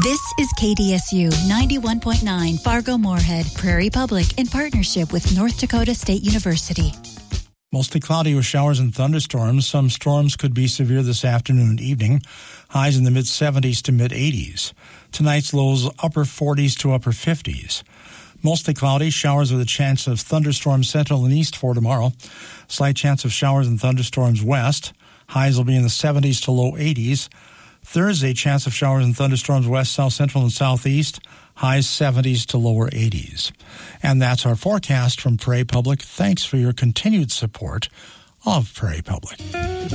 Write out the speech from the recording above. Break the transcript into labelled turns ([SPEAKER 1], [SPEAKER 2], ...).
[SPEAKER 1] This is KDSU 91.9 Fargo-Moorhead, Prairie Public, in partnership with North Dakota State University.
[SPEAKER 2] Mostly cloudy with showers and thunderstorms. Some storms could be severe this afternoon and evening. Highs in the mid-70s to mid-80s. Tonight's lows upper 40s to upper 50s. Mostly cloudy, showers with a chance of thunderstorms central and east for tomorrow. Slight chance of showers and thunderstorms west. Highs will be in the 70s to low 80s. Thursday, chance of showers and thunderstorms west, south, central, and southeast. Highs 70s to lower 80s. And that's our forecast from Prairie Public. Thanks for your continued support of Prairie Public.